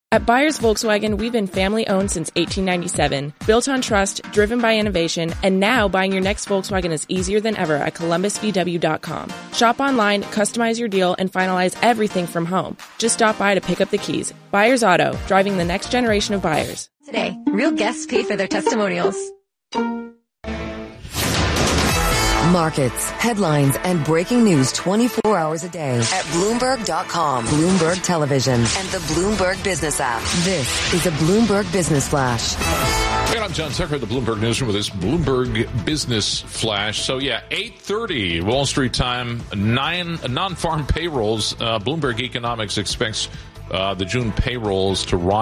At Byers Volkswagen, we've been family-owned since 1897, built on trust, driven by innovation, and now buying your next Volkswagen is easier than ever at ColumbusVW.com. Shop online, customize your deal, and finalize everything from home. Just stop by to pick up the keys. Byers Auto, driving the next generation of buyers. Today, real guests pay for their testimonials. Markets, headlines, and breaking news 24 hours a day at Bloomberg.com, Bloomberg Television, and the Bloomberg Business app. This is a Bloomberg Business Flash. Hey, I'm John Tucker at the Bloomberg Newsroom with this Bloomberg Business Flash. So, 8:30 Wall Street time, 9 non-farm payrolls. Bloomberg Economics expects the June payrolls to rise.